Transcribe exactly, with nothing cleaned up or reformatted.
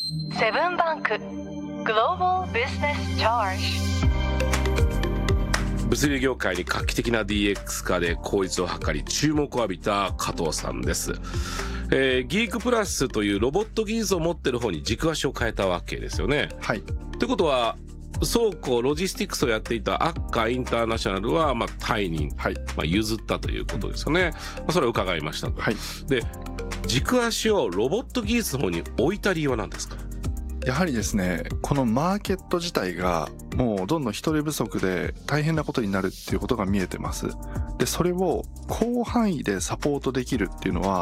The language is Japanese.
セブンバンクグローバルビジネスチャージ。 物流業界に画期的な ディーエックス 化で効率を図り注目を浴びた加藤さんです。えー、ギークプラスというロボット技術を持ってる方に軸足を変えたわけですよね。 はい。 ということは倉庫ロジスティックスをやっていたアッカーインターナショナルはまあタイに、はいまあ、譲ったということですよね。まあ、それを伺いましたと。はい、で軸足をロボット技術の方に置いた理由は何ですか？ やはりですね、このマーケット自体がもうどんどん人手不足で大変なことになるっていうことが見えてます。でそれを広範囲でサポートできるっていうのは